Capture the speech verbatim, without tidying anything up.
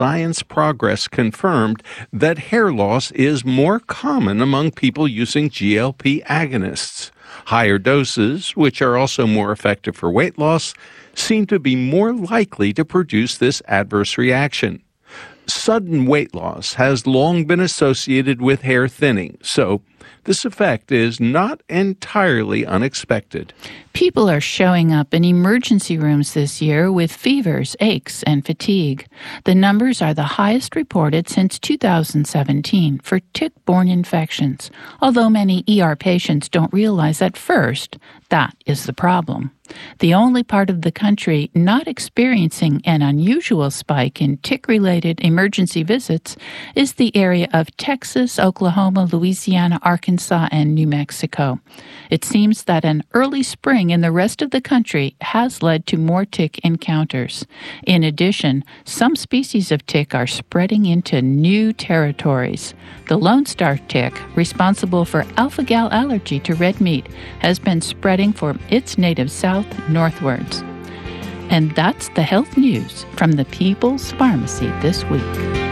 science progress confirmed that hair loss is more common among people using G L P agonists. Higher doses, which are also more effective for weight loss, seem to be more likely to produce this adverse reaction. Sudden weight loss has long been associated with hair thinning, so this effect is not entirely unexpected. People are showing up in emergency rooms this year with fevers, aches, and fatigue. The numbers are the highest reported since two thousand seventeen for tick-borne infections, although many E R patients don't realize at first that is the problem. The only part of the country not experiencing an unusual spike in tick-related emergency visits is the area of Texas, Oklahoma, Louisiana, Arkansas, and New Mexico. It seems that an early spring in the rest of the country has led to more tick encounters. In addition, some species of tick are spreading into new territories. The Lone Star tick, responsible for alpha-gal allergy to red meat, has been spreading from its native south northwards. And that's the health news from the People's Pharmacy this week.